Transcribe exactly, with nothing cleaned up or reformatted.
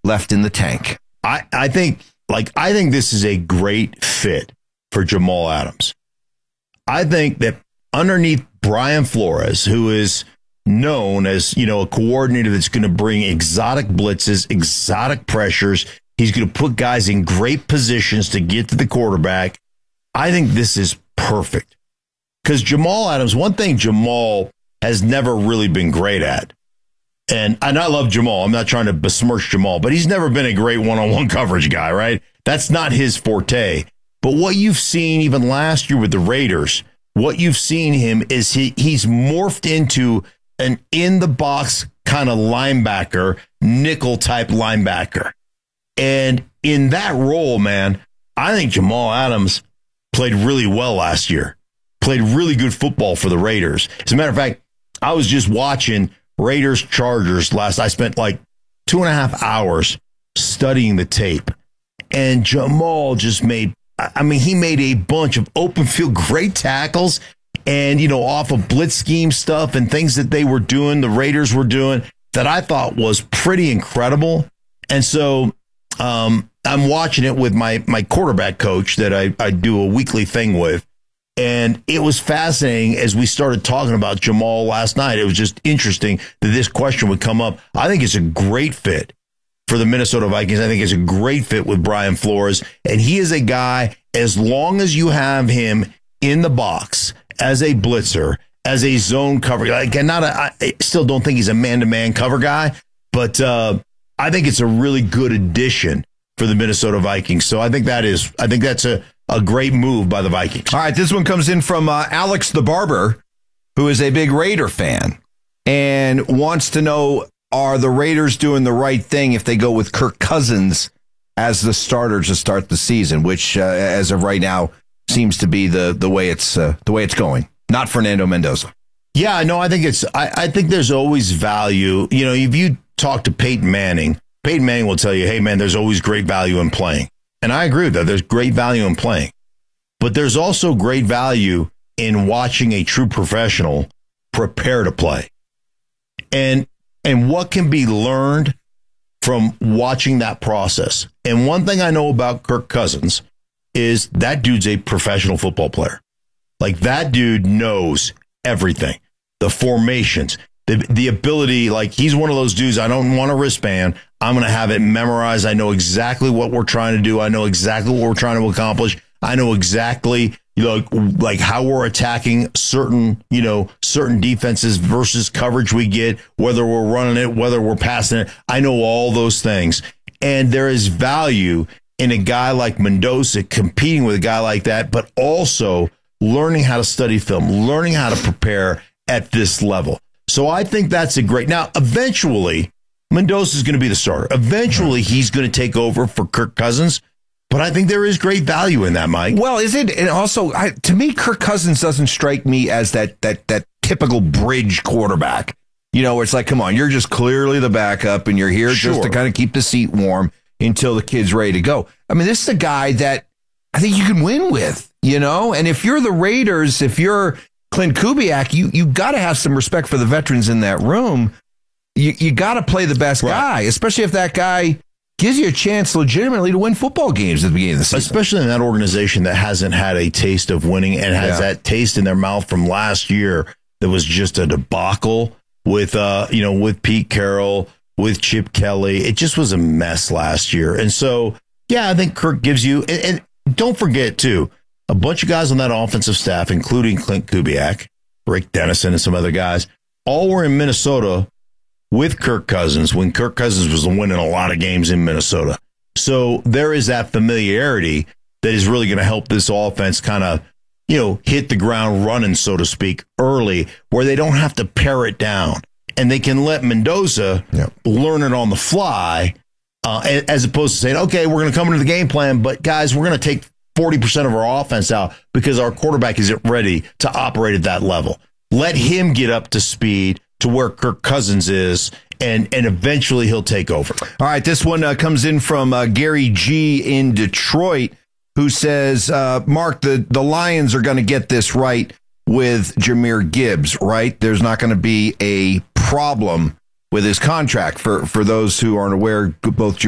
left in the tank. I, I think, like, I think this is a great fit for Jamal Adams. I think that underneath Brian Flores, who is known as, you know, a coordinator that's going to bring exotic blitzes, exotic pressures, he's going to put guys in great positions to get to the quarterback. I think this is perfect. Because Jamal Adams, one thing Jamal has never really been great at, and, and I love Jamal. I'm not trying to besmirch Jamal, but he's never been a great one-on-one coverage guy, right? That's not his forte. But what you've seen even last year with the Raiders, what you've seen him is he he's morphed into an in-the-box kind of linebacker, nickel-type linebacker. And in that role, man, I think Jamal Adams played really well last year, played really good football for the Raiders. As a matter of fact, I was just watching Raiders Chargers last. I spent like two and a half hours studying the tape. And Jamal just made, I mean, he made a bunch of open field great tackles and, you know, off of blitz scheme stuff and things that they were doing, the Raiders were doing, that I thought was pretty incredible. And so um, I'm watching it with my my quarterback coach that I, I do a weekly thing with. And it was fascinating as we started talking about Jamal last night. It was just interesting that this question would come up. I think it's a great fit for the Minnesota Vikings. I think it's a great fit with Brian Flores. And he is a guy, as long as you have him in the box as a blitzer, as a zone cover, like, not a, I still don't think he's a man-to-man cover guy, but uh, I think it's a really good addition for the Minnesota Vikings. So I think that is, I think that's a, a great move by the Vikings. All right, this one comes in from uh, Alex the Barber, who is a big Raider fan and wants to know, are the Raiders doing the right thing if they go with Kirk Cousins as the starter to start the season, which uh, as of right now seems to be the the way it's uh, the way it's going. Not Fernando Mendoza. Yeah, no, I think it's I, I think there's always value. You know, if you talk to Peyton Manning, Peyton Manning will tell you, hey man, there's always great value in playing. And I agree with that. There's great value in playing. But there's also great value in watching a true professional prepare to play. And and what can be learned from watching that process. And one thing I know about Kirk Cousins is that dude's a professional football player. Like, that dude knows everything, the formations, the the ability. Like, he's one of those dudes, I don't want a wristband. I'm going to have it memorized. I know exactly what we're trying to do. I know exactly what we're trying to accomplish. I know exactly, you know, like how we're attacking certain, you know, certain defenses versus coverage we get, whether we're running it, whether we're passing it. I know all those things. And there is value in a guy like Mendoza competing with a guy like that, but also learning how to study film, learning how to prepare at this level. So I think that's a great. Now, eventually, Mendoza is going to be the starter. Eventually, he's going to take over for Kirk Cousins. But I think there is great value in that, Mike. Well, is it? And also, I, to me, Kirk Cousins doesn't strike me as that that that typical bridge quarterback. You know, where it's like, come on, you're just clearly the backup, and you're here Sure. just to kind of keep the seat warm until the kid's ready to go. I mean, this is a guy that I think you can win with, you know? And if you're the Raiders, if you're Clint Kubiak, you you got to have some respect for the veterans in that room. You, you got to play the best Right. guy, especially if that guy gives you a chance legitimately to win football games at the beginning of the season. Especially in that organization that hasn't had a taste of winning and has Yeah. that taste in their mouth from last year that was just a debacle with, uh, you know, with Pete Carroll, with Chip Kelly. It just was a mess last year. And so, yeah, I think Kirk gives you, and, and don't forget, too, a bunch of guys on that offensive staff, including Clint Kubiak, Rick Dennison, and some other guys, all were in Minnesota with Kirk Cousins when Kirk Cousins was winning a lot of games in Minnesota. So there is that familiarity that is really going to help this offense kind of, you know, hit the ground running, so to speak, early, where they don't have to pare it down. And they can let Mendoza Yep. learn it on the fly, uh, as opposed to saying, okay, we're going to come into the game plan, but guys, we're going to take forty percent of our offense out because our quarterback isn't ready to operate at that level. Let him get up to speed to where Kirk Cousins is, and and eventually he'll take over. All right, this one uh, comes in from uh, Gary G. in Detroit, who says, uh, Mark, the, the Lions are going to get this right with Jahmyr Gibbs, right? There's not going to be a problem with his contract. For, for those who aren't aware, both